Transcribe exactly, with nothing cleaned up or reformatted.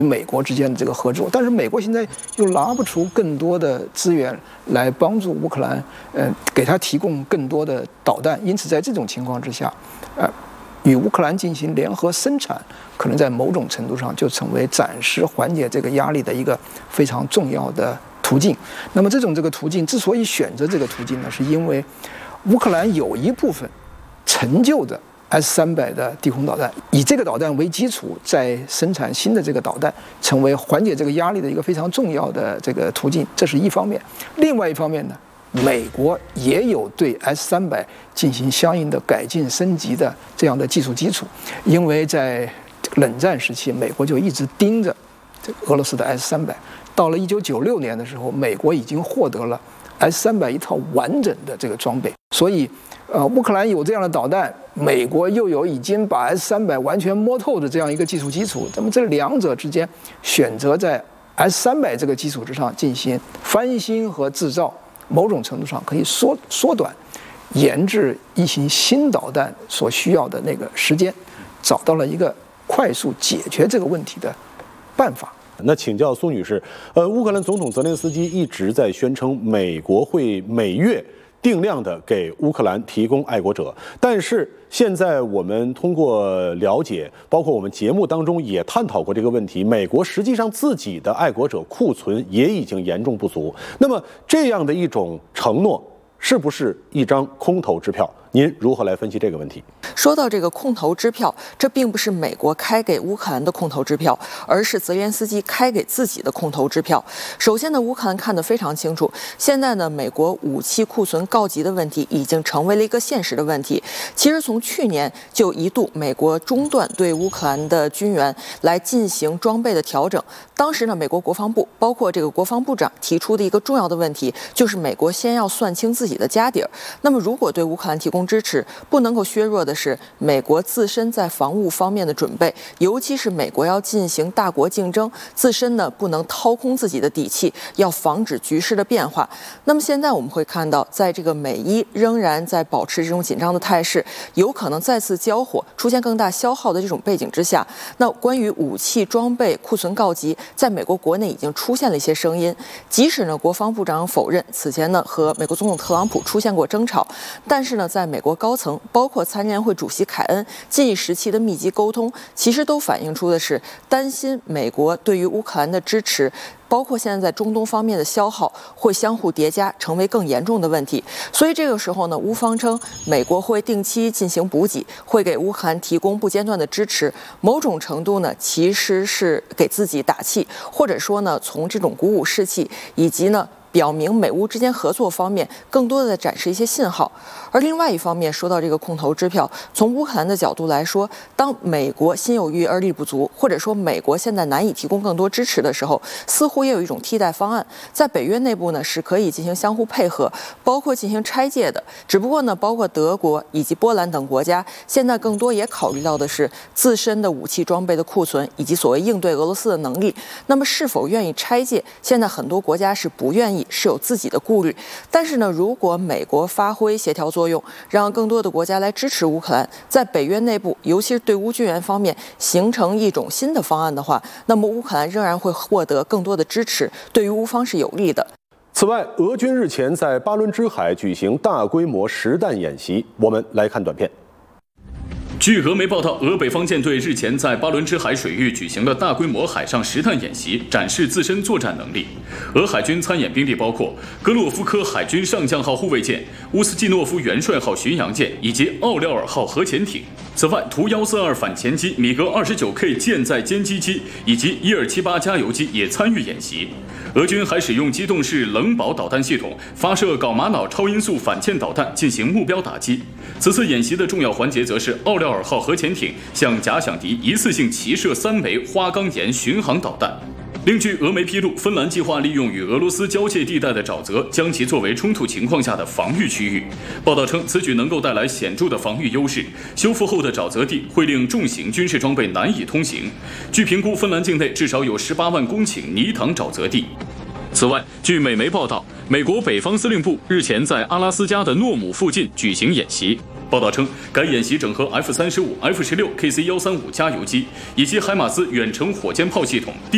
美国之间的这个合作，但是美国现在又拿不出更多的资源来帮助乌克兰，呃，给他提供更多的导弹，因此在这种情况之下，呃，与乌克兰进行联合生产，可能在某种程度上就成为暂时缓解这个压力的一个非常重要的途径。那么这种这个途径之所以选择这个途径呢，是因为乌克兰有一部分陈旧的 S 三百的地空导弹，以这个导弹为基础，再生产新的这个导弹，成为缓解这个压力的一个非常重要的这个途径，这是一方面。另外一方面呢，美国也有对 S 三百进行相应的改进升级的这样的技术基础，因为在冷战时期，美国就一直盯着这俄罗斯的 S 三百。到了一九九六年的时候，美国已经获得了 S 三百一套完整的这个装备，所以。呃，乌克兰有这样的导弹，美国又有已经把 S 三百完全摸透的这样一个技术基础，那么这两者之间选择在 S 三百这个基础之上进行翻新和制造，某种程度上可以缩缩短研制一型新导弹所需要的那个时间，找到了一个快速解决这个问题的办法。 那请教苏女士，呃，乌克兰总统泽连斯基一直在宣称美国会每月定量的给乌克兰提供爱国者，但是现在我们通过了解，包括我们节目当中也探讨过这个问题，美国实际上自己的爱国者库存也已经严重不足。那么这样的一种承诺，是不是一张空头支票？您如何来分析这个问题？ 说到这个空头支票，这并不是美国开给乌克兰的空头支票，而是泽连斯基开给自己的空头支票。首先呢，乌克兰看得非常清楚，现在呢，美国武器库存告急的问题已经成为了一个现实的问题。其实从去年就一度美国中断对乌克兰的军援来进行装备的调整。当时呢，美国国防部包括这个国防部长提出的一个重要的问题，就是美国先要算清自己的家底儿。那么如果对乌克兰提供支持，不能够削弱的是美国自身在防务方面的准备，尤其是美国要进行大国竞争，自身呢不能掏空自己的底气，要防止局势的变化。那么现在我们会看到，在这个美伊仍然在保持这种紧张的态势，有可能再次交火，出现更大消耗的这种背景之下，那关于武器装备库存告急，在美国国内已经出现了一些声音。即使呢国防部长否认此前呢和美国总统特朗普出现过争吵，但是呢在美国高层，包括参联会主席凯恩近一时期的密集沟通，其实都反映出的是担心美国对于乌克兰的支持，包括现在在中东方面的消耗会相互叠加，成为更严重的问题。所以这个时候呢，乌方称美国会定期进行补给，会给乌克兰提供不间断的支持，某种程度呢其实是给自己打气，或者说呢从这种鼓舞士气，以及呢表明美乌之间合作方面更多的展示一些信号。而另外一方面，说到这个空头支票，从乌克兰的角度来说，当美国心有余而力不足，或者说美国现在难以提供更多支持的时候，似乎也有一种替代方案，在北约内部呢是可以进行相互配合，包括进行拆借的。只不过呢，包括德国以及波兰等国家，现在更多也考虑到的是自身的武器装备的库存，以及所谓应对俄罗斯的能力。那么是否愿意拆借？现在很多国家是不愿意，是有自己的顾虑。但是呢，如果美国发挥协调作用，让更多的国家来支持乌克兰，在北约内部，尤其是对乌军援方面形成一种新的方案的话，那么乌克兰仍然会获得更多的支持，对于乌方是有利的。 此外，俄军日前在巴伦支海举行大规模实弹演习，我们来看短片。 据俄媒报道，俄北方舰队日前在巴伦支海水域举行了大规模海上实弹演习，展示自身作战能力。俄海军参演兵力包括格洛夫科海军上将号护卫舰、乌斯季诺夫元帅号巡洋舰以及奥廖尔号核潜艇。此外，图一四二反潜机、米格二十九 K 舰载歼击机以及伊尔七八加油机也参与演习。俄军还使用机动式冷堡导弹系统发射睾玛瑙超音速反舰导弹进行目标打击。此次演习的重要环节则是奥廖尔号核潜艇向假想敌一次性齐射三枚花岗岩巡航导弹。另据俄媒披露，芬兰计划利用与俄罗斯交界地带的沼泽，将其作为冲突情况下的防御区域。报道称，此举能够带来显著的防御优势。修复后的沼泽地会令重型军事装备难以通行。据评估，芬兰境内至少有十八万公顷泥塘沼泽地。此外，据美媒报道，美国北方司令部日前在阿拉斯加的诺姆附近举行演习。报道称，该演习整合 F 三十五、F 十六、K C 一三五加油机以及海马斯远程火箭炮系统。